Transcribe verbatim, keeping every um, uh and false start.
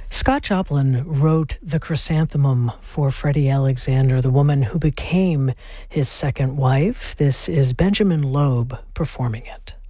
Scott Joplin wrote The Chrysanthemum for Freddie Alexander, the woman who became his second wife. This is Benjamin Loeb performing it.